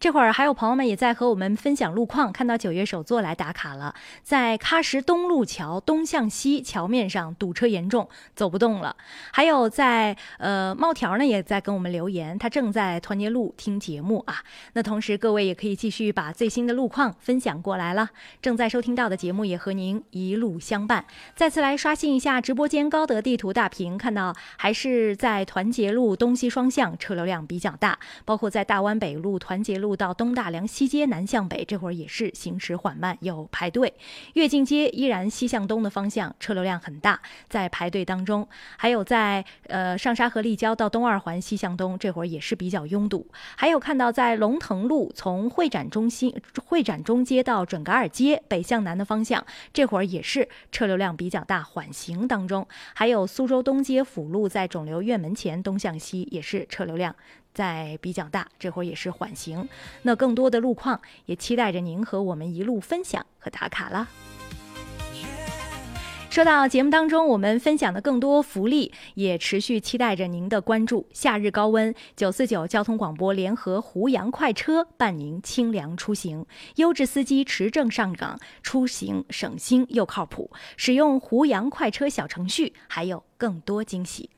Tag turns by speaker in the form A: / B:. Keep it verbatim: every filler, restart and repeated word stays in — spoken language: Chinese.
A: 这会儿还有朋友们也在和我们分享路况，看到九月首座来打卡了，在喀什东路桥东向西桥面上堵车严重，走不动了。还有在呃猫条呢也在跟我们留言，他正在团结路听节目啊。那同时各位也可以继续把最新的路况分享过来了，正在收听到的节目也和您一路相伴。再次来刷新一下直播间高德地图大屏，看到还是在团结路东西双向车流量比较大，包括在大湾北路团结路到东大梁西街南向北，这会儿也是行驶缓慢，有排队。跃进街依然西向东的方向车流量很大，在排队当中。还有在呃上沙河立交到东二环西向东，这会儿也是比较拥堵。还有看到在龙腾路从会展中心会展中街到准噶尔街北向南的方向，这会儿也是车流量比较大，缓行当中。还有苏州东街辅路在肿瘤院门前东向西，也是车流量在比较大，这会儿也是缓行。那更多的路况也期待着您和我们一路分享和打卡了。说到节目当中我们分享的更多福利，也持续期待着您的关注。夏日高温，九四九交通广播联合湖阳快车伴您清凉出行，优质司机持证上岗，出行省心又靠谱。使用湖阳快车小程序，还有更多惊喜。